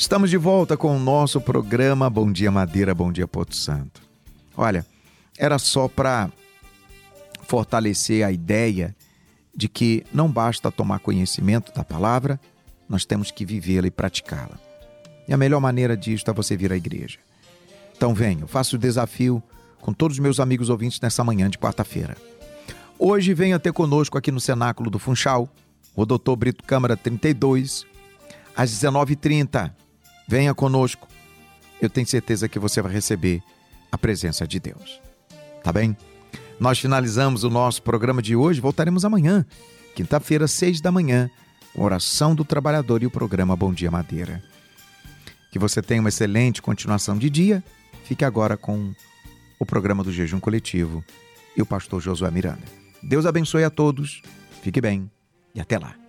Estamos de volta com o nosso programa Bom Dia Madeira, Bom Dia Porto Santo. Olha, era só para fortalecer a ideia de que não basta tomar conhecimento da palavra, nós temos que vivê-la e praticá-la. E a melhor maneira disso é você vir à igreja. Então venha, eu faço o desafio com todos os meus amigos ouvintes nessa manhã de quarta-feira. Hoje venha ter conosco aqui no Cenáculo do Funchal, o Dr. Brito Câmara 32, às 19h30. Venha conosco. Eu tenho certeza que você vai receber a presença de Deus. Tá bem? Nós finalizamos o nosso programa de hoje. Voltaremos amanhã, quinta-feira, 6 da manhã, com oração do trabalhador e o programa Bom Dia Madeira. Que você tenha uma excelente continuação de dia. Fique agora com o programa do Jejum Coletivo e o pastor Josué Miranda. Deus abençoe a todos. Fique bem e até lá.